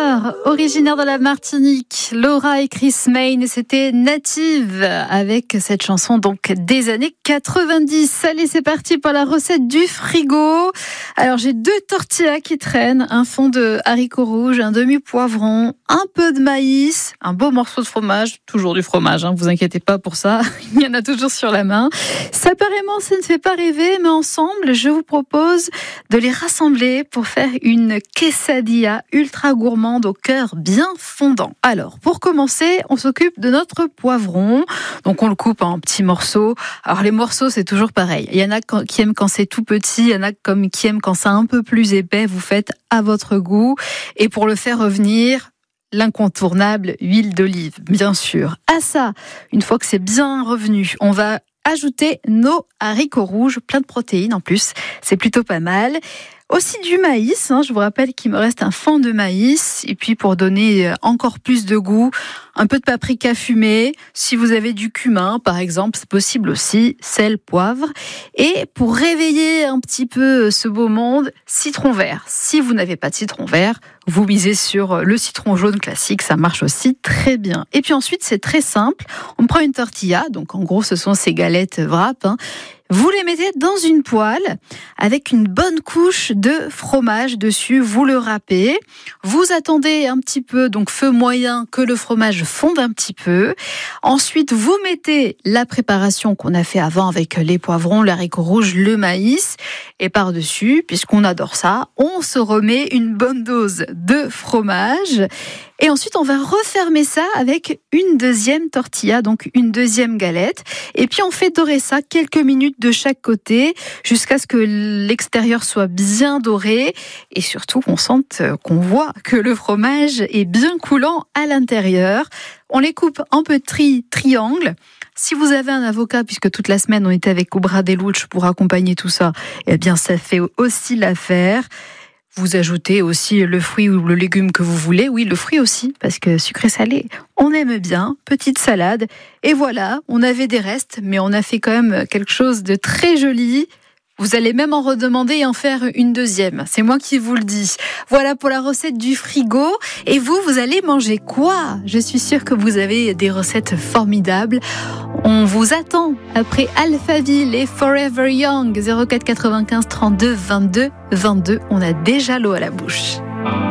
chanteur originaire de la Martinique, Laura et Chris Main, et c'était Native avec cette chanson donc des années 90. Allez, c'est parti pour la recette du frigo. Alors j'ai 2 tortillas qui traînent, un fond de haricots rouges, un demi-poivron, un peu de maïs, un beau morceau de fromage, toujours du fromage, vous inquiétez pas pour ça, il y en a toujours sur la main. Ça apparemment ça ne fait pas rêver, mais ensemble je vous propose de les rassembler pour faire une quesadilla ultra gourmande au cœur bien fondant. Alors, pour commencer, on s'occupe de notre poivron. Donc, on le coupe en petits morceaux. Alors, les morceaux, c'est toujours pareil. Il y en a qui aiment quand c'est tout petit, il y en a qui aiment quand c'est un peu plus épais. Vous faites à votre goût. Et pour le faire revenir, l'incontournable huile d'olive, bien sûr. À ça, une fois que c'est bien revenu, on va ajouter nos haricots rouges, plein de protéines en plus. C'est plutôt pas mal. Aussi du maïs, je vous rappelle qu'il me reste un fond de maïs. Et puis pour donner encore plus de goût, un peu de paprika fumé. Si vous avez du cumin, par exemple, c'est possible aussi. Sel, poivre. Et pour réveiller un petit peu ce beau monde, citron vert. Si vous n'avez pas de citron vert, vous misez sur le citron jaune classique. Ça marche aussi très bien. Et puis ensuite, c'est très simple. On prend une tortilla. Donc en gros, ce sont ces galettes wrap. Vous les mettez dans une poêle avec une bonne couche de fromage dessus. Vous le râpez. Vous attendez un petit peu, donc feu moyen, que le fromage fonde un petit peu. Ensuite, vous mettez la préparation qu'on a fait avant avec les poivrons, les haricots rouges, le maïs. Et par-dessus, puisqu'on adore ça, on se remet une bonne dose de fromage. Et ensuite, on va refermer ça avec une deuxième tortilla, donc une deuxième galette. Et puis, on fait dorer ça quelques minutes de chaque côté jusqu'à ce que l'extérieur soit bien doré et surtout qu'on voit que le fromage est bien coulant à l'intérieur. On les coupe en petits triangles. Si vous avez un avocat, puisque toute la semaine on était avec Cobra Deluche pour accompagner tout ça, eh bien ça fait aussi l'affaire. Vous ajoutez aussi le fruit ou le légume que vous voulez. Oui, le fruit aussi, parce que sucré-salé, on aime bien. Petite salade. Et voilà, on avait des restes, mais on a fait quand même quelque chose de très joli. Vous allez même en redemander et en faire une deuxième. C'est moi qui vous le dis. Voilà pour la recette du frigo. Et vous allez manger quoi ? Je suis sûre que vous avez des recettes formidables. On vous attend après Alphaville et Forever Young. 04 95 32 22 22. On a déjà l'eau à la bouche.